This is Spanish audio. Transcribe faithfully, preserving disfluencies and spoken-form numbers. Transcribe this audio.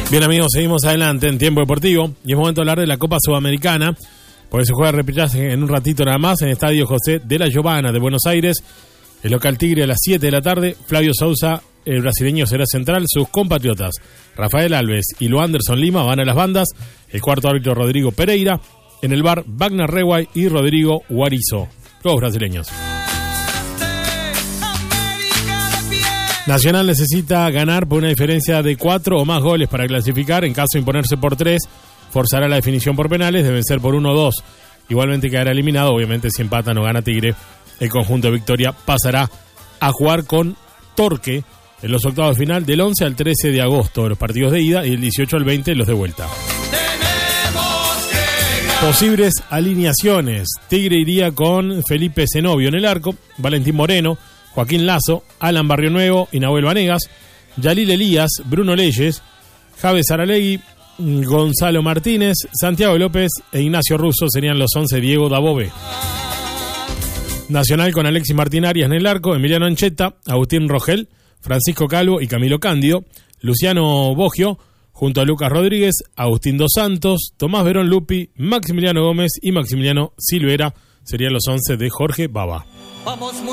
Bien, amigos, seguimos adelante en Tiempo Deportivo y es momento de hablar de la Copa Sudamericana, porque se juega repechaje en un ratito nada más en el Estadio José de la Giovana de Buenos Aires. El local Tigre a las siete de la tarde. Flavio Sousa, el brasileño, será central. Sus compatriotas Rafael Alves y Lu Anderson Lima van a las bandas. El cuarto árbitro Rodrigo Pereira. En el bar Wagner Reguay y Rodrigo Guarizo, todos brasileños. Nacional necesita ganar por una diferencia de cuatro o más goles para clasificar. En caso de imponerse por tres, forzará la definición por penales. Deben ser por uno o dos. Igualmente quedará eliminado. Obviamente, si empatan o gana Tigre, el conjunto de Victoria pasará a jugar con Torque en los octavos de final del once al trece de agosto, los partidos de ida, y el dieciocho al veinte los de vuelta. Posibles alineaciones. Tigre iría con Felipe Zenobio en el arco, Valentín Moreno, Joaquín Lazo, Alan Barrionuevo y Nahuel Vanegas, Yalil Elías, Bruno Leyes, Javes Aralegui, Gonzalo Martínez, Santiago López e Ignacio Russo serían los once. Diego Dabove. Nacional con Alexis Martín Arias en el arco, Emiliano Ancheta, Agustín Rogel, Francisco Calvo y Camilo Cándido, Luciano Boggio, junto a Lucas Rodríguez, Agustín Dos Santos, Tomás Verón Lupi, Maximiliano Gómez y Maximiliano Silvera serían los once de Jorge Baba. Vamos muy